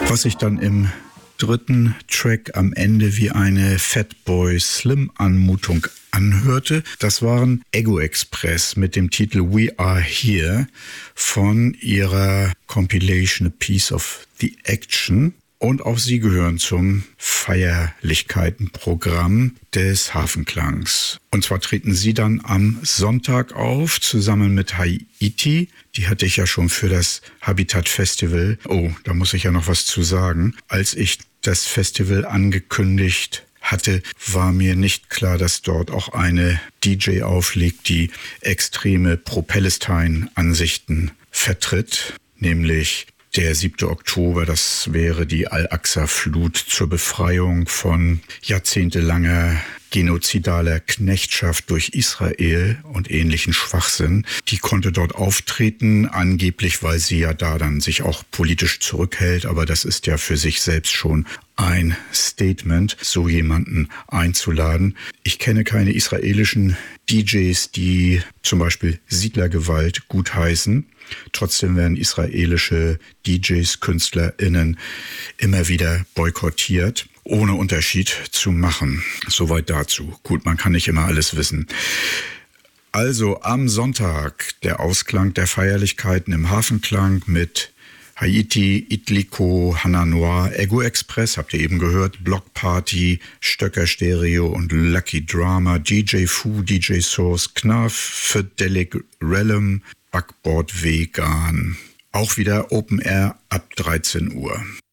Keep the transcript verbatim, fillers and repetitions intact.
Was sich dann im dritten Track am Ende wie eine Fatboy Slim Anmutung anhörte, das waren Ego Express mit dem Titel We Are Here von ihrer Compilation A Piece of the Action. Und auch sie gehören zum Feierlichkeitenprogramm des Hafenklangs. Und zwar treten sie dann am Sonntag auf, zusammen mit Haiti. Die hatte ich ja schon für das Habitat Festival. Oh, da muss ich ja noch was zu sagen. Als ich das Festival angekündigt hatte, war mir nicht klar, dass dort auch eine D J auflegt, die extreme Pro-Palestine-Ansichten vertritt, nämlich der siebte Oktober, das wäre die Al-Aqsa-Flut zur Befreiung von jahrzehntelanger genozidaler Knechtschaft durch Israel und ähnlichen Schwachsinn. Die konnte dort auftreten, angeblich, weil sie ja da dann sich auch politisch zurückhält, aber das ist ja für sich selbst schon ein Statement, so jemanden einzuladen. Ich kenne keine israelischen D Js, die zum Beispiel Siedlergewalt gutheißen. Trotzdem werden israelische D Js, KünstlerInnen immer wieder boykottiert, ohne Unterschied zu machen. Soweit dazu. Gut, man kann nicht immer alles wissen. Also am Sonntag der Ausklang der Feierlichkeiten im Hafenklang mit Haiti, Itliko, Hana Noir, Ego Express, habt ihr eben gehört, Block Party, Stöcker Stereo und Lucky Drama, D J Fu, D J Source, Knarf, Fidelic Realm, Backboard Vegan. Auch wieder Open Air ab dreizehn Uhr.